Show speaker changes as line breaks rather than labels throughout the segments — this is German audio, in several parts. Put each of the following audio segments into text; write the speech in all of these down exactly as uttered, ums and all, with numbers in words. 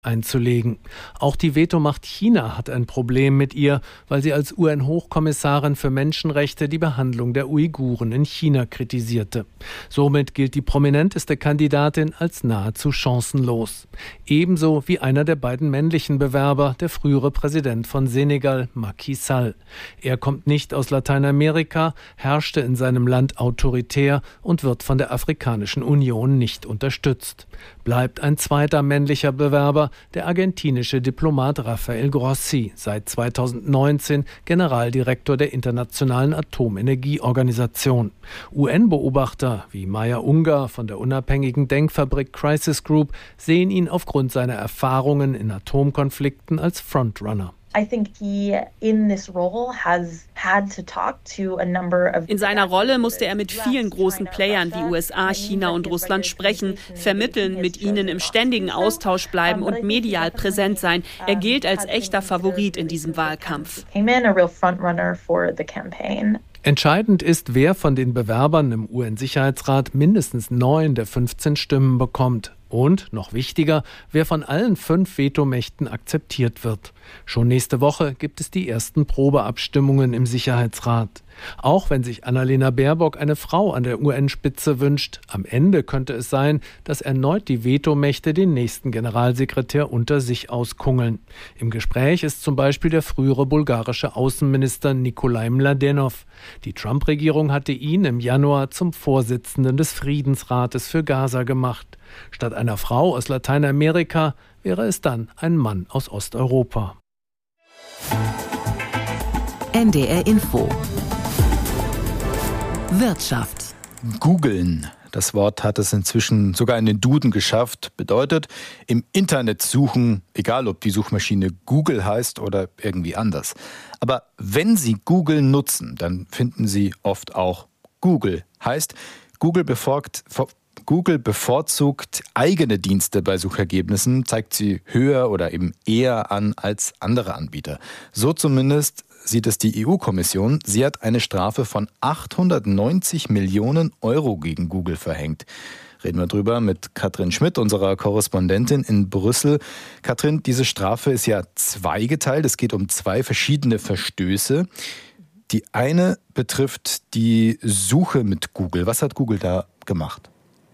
einzulegen. Auch die Vetomacht China hat ein Problem mit ihr, weil sie als U N-Hochkommissarin für Menschenrechte die Behandlung der Uiguren in China kritisierte. Somit gilt die prominenteste Kandidatin als nahezu chancenlos. Ebenso wie einer der beiden männlichen Bewerber, der frühere Präsident von Senegal, Macky Sall. Er kommt nicht aus Lateinamerika, herrschte in seinem Land autoritär und wird von der Afrikanischen Union nicht unterstützt. Bleibt ein zweiter männlicher Bewerber, der argentinische Diplomat Rafael Grossi, seit zweitausendneunzehn Generaldirektor der Internationalen Atomenergieorganisation. U N-Beobachter wie Maya Ungar von der unabhängigen Denkfabrik Crisis Group sehen ihn aufgrund seiner Erfahrungen in Atomkonflikten als Frontrunner.
In seiner Rolle musste er mit vielen großen Playern wie U S A, China und Russland sprechen, vermitteln, mit ihnen im ständigen Austausch bleiben und medial präsent sein. Er gilt als echter Favorit in diesem Wahlkampf.
Entscheidend ist, wer von den Bewerbern im U N-Sicherheitsrat mindestens neun der fünfzehn Stimmen bekommt. Und, noch wichtiger, wer von allen fünf Vetomächten akzeptiert wird. Schon nächste Woche gibt es die ersten Probeabstimmungen im Sicherheitsrat. Auch wenn sich Annalena Baerbock eine Frau an der U N-Spitze wünscht, am Ende könnte es sein, dass erneut die Vetomächte den nächsten Generalsekretär unter sich auskungeln. Im Gespräch ist zum Beispiel der frühere bulgarische Außenminister Nikolai Mladenov. Die Trump-Regierung hatte ihn im Januar zum Vorsitzenden des Friedensrates für Gaza gemacht. Statt einer Frau aus Lateinamerika wäre es dann ein Mann aus Osteuropa.
N D R Info Wirtschaft.
Googeln. Das Wort hat es inzwischen sogar in den Duden geschafft. Bedeutet, im Internet suchen, egal ob die Suchmaschine Google heißt oder irgendwie anders. Aber wenn Sie Google nutzen, dann finden Sie oft auch Google. Heißt, Google befolgt, Google bevorzugt eigene Dienste bei Suchergebnissen, zeigt sie höher oder eben eher an als andere Anbieter. So zumindest sieht es die E U-Kommission. Sie hat eine Strafe von achthundertneunzig Millionen Euro gegen Google verhängt. Reden wir drüber mit Katrin Schmidt, unserer Korrespondentin in Brüssel. Katrin, diese Strafe ist ja zweigeteilt. Es geht um zwei verschiedene Verstöße. Die eine betrifft die Suche mit Google. Was hat Google da gemacht?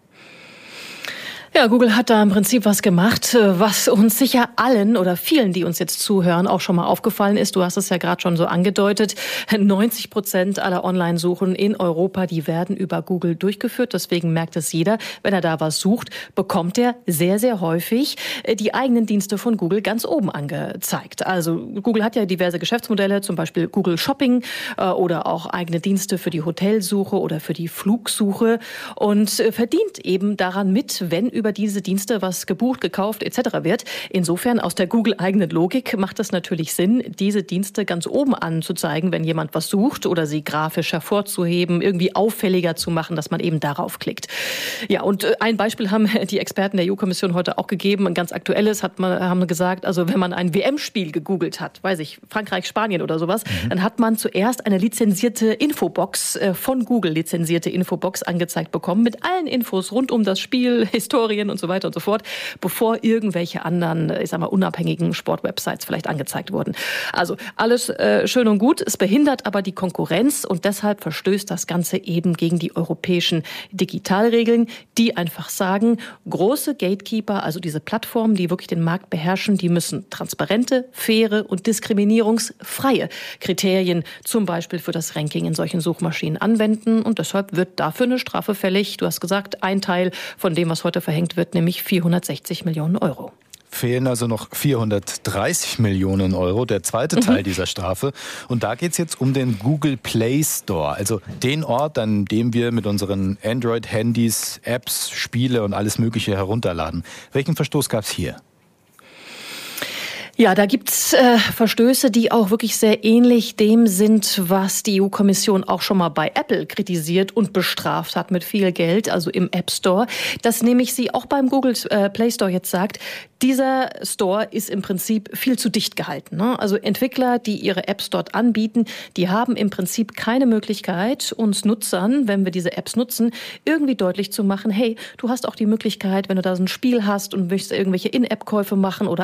Ja, Google hat da im Prinzip was gemacht, was uns sicher allen oder vielen, die uns jetzt zuhören, auch schon mal aufgefallen ist. Du hast es ja gerade schon so angedeutet. neunzig Prozent aller Online-Suchen in Europa, die werden über Google durchgeführt. Deswegen merkt es jeder, wenn er da was sucht, bekommt er sehr, sehr häufig die eigenen Dienste von Google ganz oben angezeigt. Also Google hat ja diverse Geschäftsmodelle, zum Beispiel Google Shopping oder auch eigene Dienste für die Hotelsuche oder für die Flugsuche und verdient eben daran mit, wenn über diese Dienste was gebucht, gekauft et cetera wird. Insofern aus der Google-eigenen Logik macht es natürlich Sinn, diese Dienste ganz oben anzuzeigen, wenn jemand was sucht oder sie grafisch hervorzuheben, irgendwie auffälliger zu machen, dass man eben darauf klickt. Ja, und ein Beispiel haben die Experten der E U-Kommission heute auch gegeben, ein ganz aktuelles, hat man, haben gesagt, also wenn man ein W M-Spiel gegoogelt hat, weiß ich, Frankreich, Spanien oder sowas, mhm. dann hat man zuerst eine lizenzierte Infobox, von Google lizenzierte Infobox angezeigt bekommen, mit allen Infos rund um das Spiel, Historien und so weiter und so fort, bevor irgendwelche anderen, ich sag mal, unabhängigen Sportwebsites vielleicht angezeigt wurden. Also alles äh, schön und gut, es behindert aber die Konkurrenz und deshalb verstößt das Ganze eben gegen die europäischen Digitalregeln, die einfach sagen, große Gatekeeper, also diese Plattformen, die wirklich den Markt beherrschen, die müssen transparente, faire und diskriminierungsfreie Kriterien zum Beispiel für das Ranking in solchen Suchmaschinen anwenden und deshalb wird dafür eine Strafe fällig. Du hast gesagt, ein Teil von dem, was heute verhängt wird, nämlich vierhundertsechzig Millionen Euro.
Fehlen also noch vierhundertdreißig Millionen Euro, der zweite Teil mhm. dieser Strafe. Und da geht es jetzt um den Google Play Store, also den Ort, an dem wir mit unseren Android-Handys, Apps, Spiele und alles Mögliche herunterladen. Welchen Verstoß gab es hier?
Ja, da gibt's äh, Verstöße, die auch wirklich sehr ähnlich dem sind, was die E U-Kommission auch schon mal bei Apple kritisiert und bestraft hat mit viel Geld, also im App Store. Das nämlich sie auch beim Google äh, Play Store jetzt sagt, dieser Store ist im Prinzip viel zu dicht gehalten, ne? Also Entwickler, die ihre Apps dort anbieten, die haben im Prinzip keine Möglichkeit, uns Nutzern, wenn wir diese Apps nutzen, irgendwie deutlich zu machen, hey, du hast auch die Möglichkeit, wenn du da so ein Spiel hast und möchtest irgendwelche In-App-Käufe machen oder